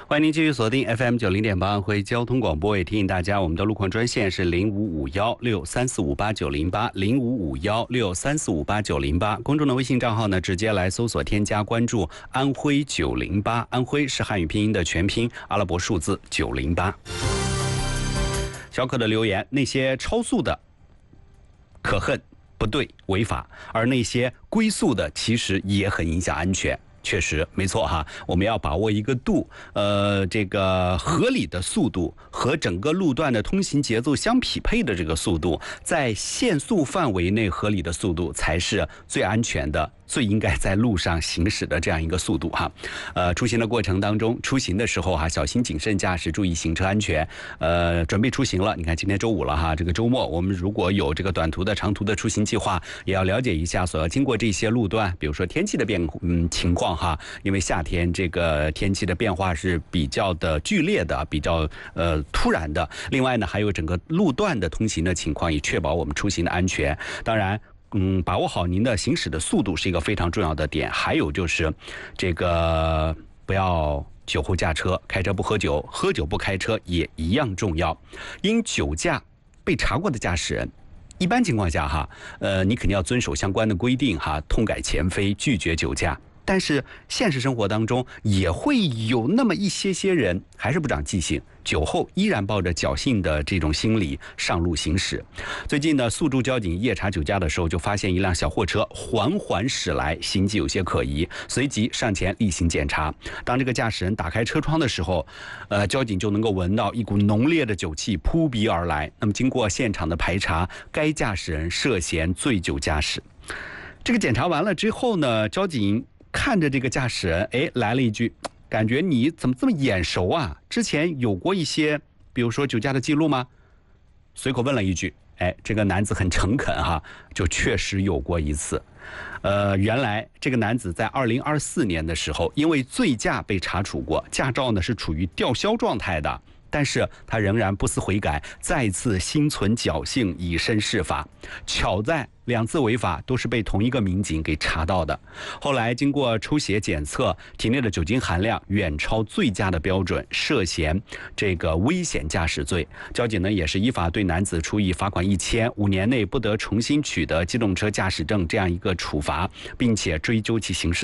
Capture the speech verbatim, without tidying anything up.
欢迎您继续锁定 F M 九零点八安徽交通广播，也提醒大家，我们的路况专线是零五五幺六三四五八九零八零五五幺六三四五八九零八。公众的微信账号呢，直接来搜索添加关注安徽九零八，安徽是汉语拼音的全拼，阿拉伯数字九零八。小可的留言：那些超速的可恨、不对、违法，而那些龟速的其实也很影响安全。确实没错哈，我们要把握一个度，呃，这个合理的速度和整个路段的通行节奏相匹配的这个速度，在限速范围内合理的速度才是最安全的，最应该在路上行驶的这样一个速度哈。呃，出行的过程当中，出行的时候哈，小心谨慎驾驶，注意行车安全。呃，准备出行了，你看今天周五了哈，这个周末我们如果有这个短途的、长途的出行计划，也要了解一下所要经过这些路段，比如说天气的变嗯情况哈，因为夏天这个天气的变化是比较的剧烈的，比较呃突然的。另外呢，还有整个路段的通行的情况，以确保我们出行的安全。当然。嗯，把握好您的行驶的速度是一个非常重要的点。还有就是，这个不要酒后驾车，开车不喝酒，喝酒不开车也一样重要。因酒驾被查过的驾驶人，一般情况下哈，呃，你肯定要遵守相关的规定哈，痛改前非，拒绝酒驾。但是现实生活当中也会有那么一些些人还是不长记性，酒后依然抱着侥幸的这种心理上路行驶。最近呢，宿州交警夜查酒驾的时候，就发现一辆小货车缓缓驶来，行迹有些可疑，随即上前例行检查。当这个驾驶人打开车窗的时候，呃，交警就能够闻到一股浓烈的酒气扑鼻而来。那么经过现场的排查，该驾驶人涉嫌醉酒驾驶。这个检查完了之后呢，交警看着这个驾驶人，哎，来了一句：“感觉你怎么这么眼熟啊？之前有过一些，比如说酒驾的记录吗？”随口问了一句，哎，这个男子很诚恳哈，就确实有过一次。呃，原来这个男子在二零二四年的时候，因为醉驾被查处过，驾照呢是处于吊销状态的。但是他仍然不思悔改，再次心存侥幸，以身试法。巧在两次违法都是被同一个民警给查到的。后来经过抽血检测，体内的酒精含量远超醉驾的标准，涉嫌这个危险驾驶罪。交警呢也是依法对男子处以罚款一千，五年内不得重新取得机动车驾驶证这样一个处罚，并且追究其刑事